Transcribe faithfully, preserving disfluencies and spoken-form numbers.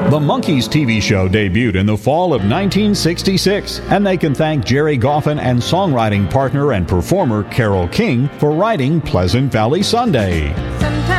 The Monkees T V show debuted in the fall of nineteen sixty-six, and they can thank Jerry Goffin and songwriting partner and performer Carole King for writing Pleasant Valley Sunday.